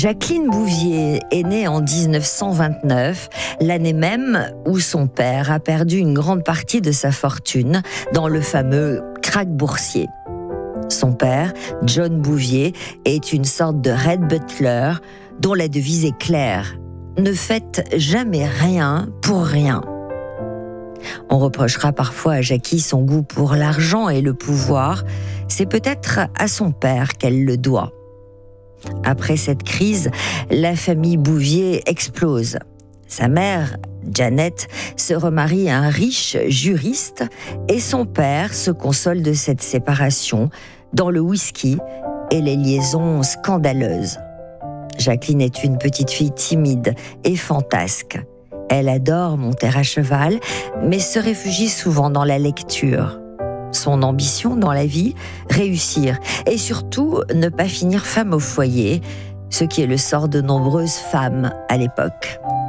Jacqueline Bouvier est née en 1929, l'année même où son père a perdu une grande partie de sa fortune dans le fameux krach boursier. Son père, John Bouvier, est une sorte de Red Butler dont la devise est claire : ne faites jamais rien pour rien. On reprochera parfois à Jackie son goût pour l'argent et le pouvoir. C'est peut-être à son père qu'elle le doit. Après cette crise, la famille Bouvier explose. Sa mère, Janet, se remarie à un riche juriste et son père se console de cette séparation dans le whisky et les liaisons scandaleuses. Jacqueline est une petite fille timide et fantasque. Elle adore monter à cheval, mais se réfugie souvent dans la lecture. Son ambition dans la vie, réussir et surtout ne pas finir femme au foyer, ce qui est le sort de nombreuses femmes à l'époque.